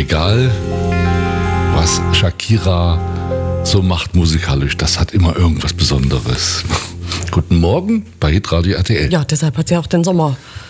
egal, was Shakira so macht musikalisch, das hat immer irgendwas Besonderes. Guten Morgen bei Hitradio RTL. Ja, deshalb hat sie auch den Sommer